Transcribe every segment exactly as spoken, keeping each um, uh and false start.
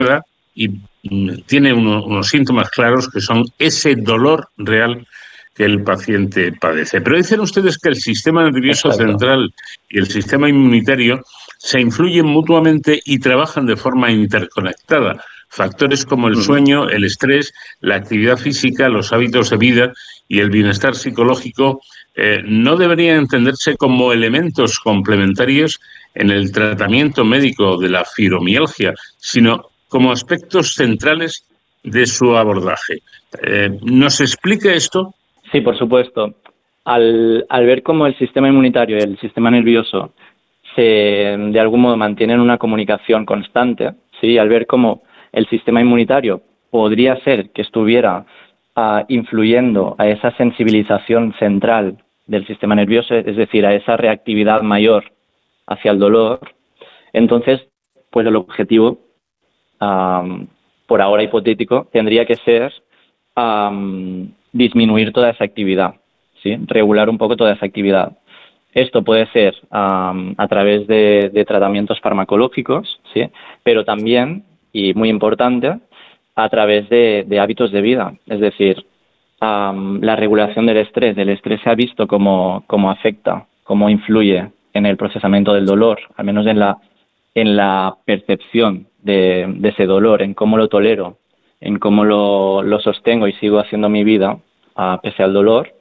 y mm, tiene uno, unos síntomas claros que son ese dolor real que el paciente padece. Pero dicen ustedes que el sistema nervioso Exacto. central y el sistema inmunitario se influyen mutuamente y trabajan de forma interconectada. Factores como el Ujú. sueño, el estrés, la actividad física, los hábitos de vida y el bienestar psicológico eh, no deberían entenderse como elementos complementarios en el tratamiento médico de la fibromialgia, sino como aspectos centrales de su abordaje. Eh, ¿Nos explica esto? Sí, por supuesto. Al, al ver cómo el sistema inmunitario y el sistema nervioso se, de algún modo mantienen una comunicación constante, ¿sí? Al ver cómo el sistema inmunitario podría ser que estuviera ah, influyendo a esa sensibilización central del sistema nervioso, es decir, a esa reactividad mayor hacia el dolor, entonces, pues el objetivo, am, por ahora hipotético, tendría que ser am, disminuir toda esa actividad, ¿sí? Regular un poco toda esa actividad. Esto puede ser um, a través de, de tratamientos farmacológicos, ¿sí? Pero también, y muy importante, a través de, de hábitos de vida. Es decir, um, la regulación del estrés. El estrés se ha visto cómo, cómo afecta, cómo influye en el procesamiento del dolor, al menos en la, en la percepción de, de ese dolor, en cómo lo tolero, en cómo lo, lo sostengo y sigo haciendo mi vida uh, pese al dolor.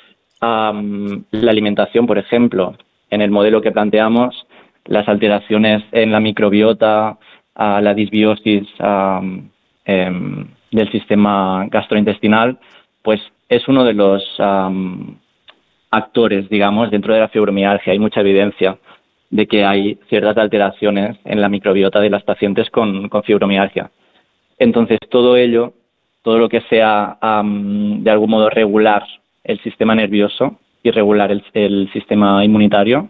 Um, la alimentación, por ejemplo, en el modelo que planteamos, las alteraciones en la microbiota, uh, la disbiosis um, em, del sistema gastrointestinal, pues es uno de los um, actores, digamos, dentro de la fibromialgia. Hay mucha evidencia de que hay ciertas alteraciones en la microbiota de las pacientes con, con fibromialgia. Entonces, todo ello, todo lo que sea um, de algún modo regular el sistema nervioso y regular el, el sistema inmunitario,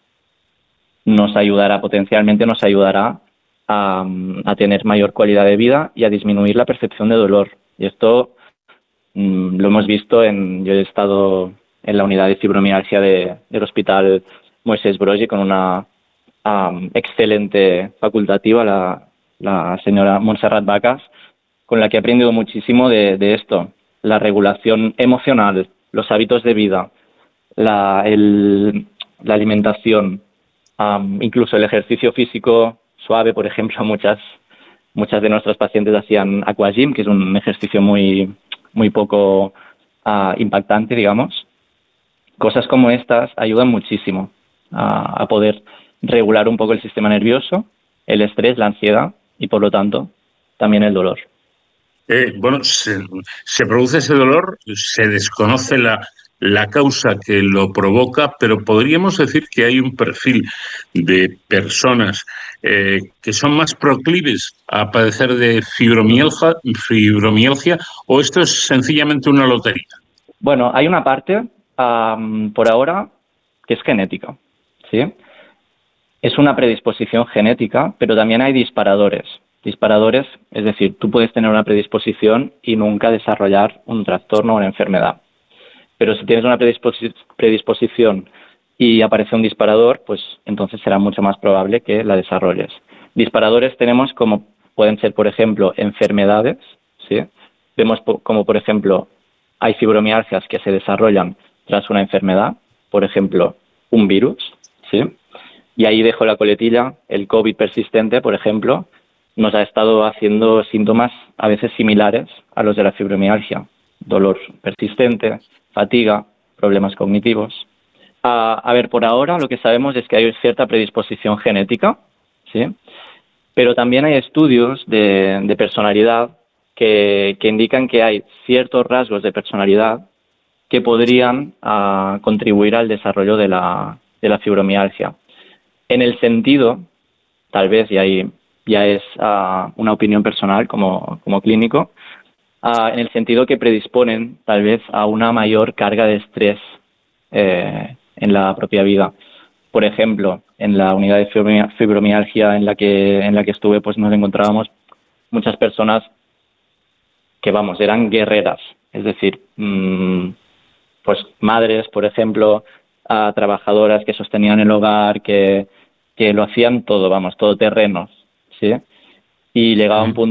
nos ayudará, potencialmente nos ayudará a, a tener mayor calidad de vida y a disminuir la percepción de dolor. Y esto mmm, lo hemos visto, en, yo he estado en la unidad de fibromialgia de, del Hospital Moisés Broggi con una um, excelente facultativa, la, la señora Montserrat Vacas, con la que he aprendido muchísimo de, de esto, la regulación emocional, los hábitos de vida, la, el, la alimentación, um, incluso el ejercicio físico suave, por ejemplo, muchas muchas de nuestras pacientes hacían aquagym, que es un ejercicio muy, muy poco uh, impactante, digamos. Cosas como estas ayudan muchísimo uh, a poder regular un poco el sistema nervioso, el estrés, la ansiedad y, por lo tanto, también el dolor. Eh, bueno, se, se produce ese dolor, se desconoce la, la causa que lo provoca, pero podríamos decir que hay un perfil de personas eh, que son más proclives a padecer de Uh-huh. fibromialgia, fibromialgia, o esto es sencillamente una lotería. Bueno, hay una parte, um, por ahora, que es genética, ¿sí? Es una predisposición genética, pero también hay disparadores. Disparadores, es decir, tú puedes tener una predisposición y nunca desarrollar un trastorno o una enfermedad. Pero si tienes una predisposi- predisposición y aparece un disparador, pues entonces será mucho más probable que la desarrolles. Disparadores tenemos como pueden ser, por ejemplo, enfermedades, ¿sí? Vemos po- como, por ejemplo, hay fibromialgias que se desarrollan tras una enfermedad, por ejemplo, un virus, ¿sí? Y ahí dejo la coletilla, el COVID persistente, por ejemplo, nos ha estado haciendo síntomas a veces similares a los de la fibromialgia. Dolor persistente, fatiga, problemas cognitivos. A, a ver, por ahora lo que sabemos es que hay cierta predisposición genética, ¿sí? Pero también hay estudios de, de personalidad que, que indican que hay ciertos rasgos de personalidad que podrían uh, contribuir al desarrollo de la, de la fibromialgia. En el sentido, tal vez, y ahí ya es uh, una opinión personal como, como clínico, uh, en el sentido que predisponen tal vez a una mayor carga de estrés eh, en la propia vida. Por ejemplo, en la unidad de fibromialgia en la que, en la que estuve, pues nos encontrábamos muchas personas que, vamos, eran guerreras, es decir, mmm, pues madres, por ejemplo, a trabajadoras que sostenían el hogar, que, que lo hacían todo, vamos, todo terrenos, ¿sí? Y llegaba un punto